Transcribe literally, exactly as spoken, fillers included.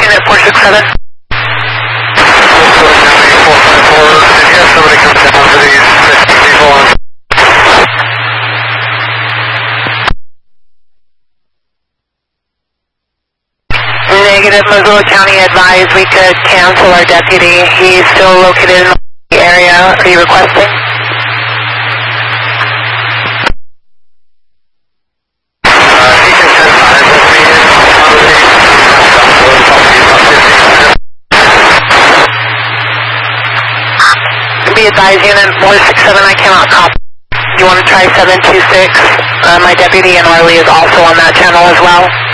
unit four six seven. four five four, did you have somebody come down for these fifty people on? Negative, Missoula County advised we could cancel our deputy. He's still located in the area. Are you requesting? Uh, he can send five with me in Be advised, unit four six seven, I cannot copy. You want to try seven two six? Uh, my deputy in Arley is also on that channel as well.